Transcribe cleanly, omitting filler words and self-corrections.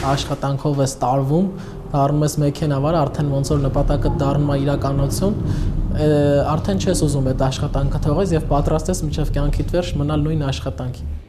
աշխատանքով ես տարվում, դառնում ես մեքենավար, արդեն ոնց որ նպատակը դառնում է իրականություն, արդեն չես ուզում այդ աշխատանքը թողես եւ պատրաստ ես մինչեւ կյանքիդ վերջ մնալ նույն աշխատանքին։